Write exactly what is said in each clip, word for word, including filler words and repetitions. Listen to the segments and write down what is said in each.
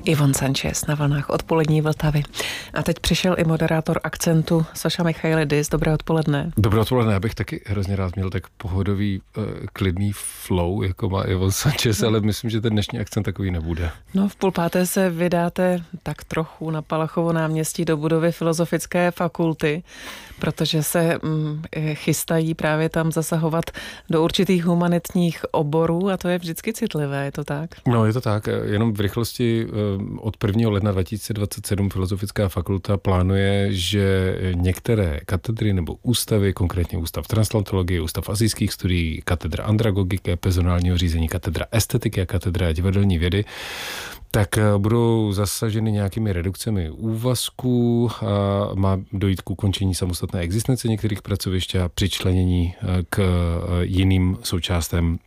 Ivon Sanchez na vlnách odpolední Vltavy. A teď přišel i moderátor Akcentu Saša Michailidis. Dobré odpoledne. Dobré odpoledne, já bych taky hrozně rád měl tak pohodový, uh, klidný flow, jako má Ivon Sanchez, ale myslím, že ten dnešní akcent takový nebude. No, v půl páté se vydáte tak trochu na Palachovo náměstí do budovy Filozofické fakulty, protože se mm, chystají právě tam zasahovat do určitých humanitních oborů a to je vždycky citlivé, je to tak? No, je to tak. Jenom v rychlosti od prvního ledna dva tisíce dvacet sedm Filozofická fakulta plánuje, že některé katedry nebo ústavy, konkrétně ústav translatologie, ústav asijských studií, katedra andragogiky a personálního řízení, katedra estetiky a katedra divadelní vědy, tak budou zasaženy nějakými redukcemi úvazků, a má dojít k ukončení samostatné existence některých pracovišť a přičlenění k jiným součástem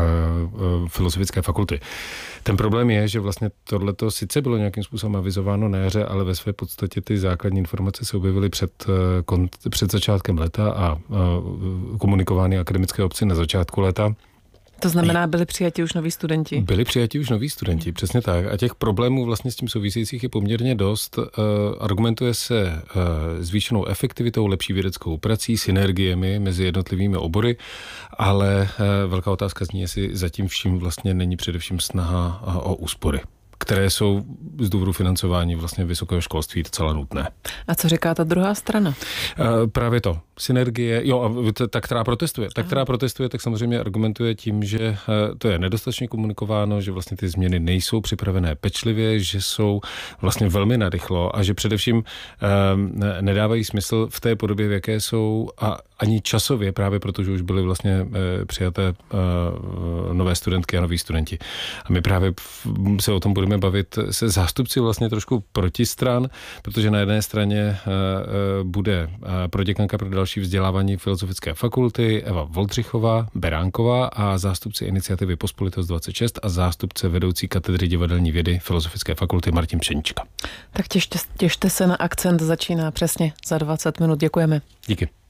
Filozofické fakulty. Ten problém je, že vlastně tohleto sice bylo nějakým způsobem avizováno na jaře, ale ve své podstatě ty základní informace se objevily před, před začátkem léta a komunikovány akademické obci na začátku léta. To znamená, byli přijati už noví studenti? Byli přijati už noví studenti, přesně tak. A těch problémů vlastně s tím souvisejících je poměrně dost. Uh, argumentuje se uh, zvýšenou efektivitou, lepší vědeckou prací, synergiemi mezi jednotlivými obory, ale uh, velká otázka zní, jestli zatím vším vlastně není především snaha uh, o úspory, které jsou z důvodu financování vlastně vysokého školství docela nutné. A co říká ta druhá strana? Uh, právě to. Synergie, jo, a ta, která protestuje. Ta, která protestuje, tak samozřejmě argumentuje tím, že uh, to je nedostatečně komunikováno, že vlastně ty změny nejsou připravené pečlivě, že jsou vlastně velmi narychlo a že především uh, nedávají smysl v té podobě, v jaké jsou a ani časově, právě protože už byly vlastně uh, přijaté uh, nové studentky a noví studenti. A my právě se o tom budeme bavit se zástupci vlastně trošku protistran, protože na jedné straně uh, bude uh, proděkanka pro další vzdělávání Filozofické fakulty Eva Voldřichová, Beránková a zástupci iniciativy Pospolitost dvacet šest a zástupce vedoucí katedry divadelní vědy Filozofické fakulty Martin Pšenička. Tak těšte, těšte se na Akcent, začíná přesně za dvacet minut. Děkujeme. Díky.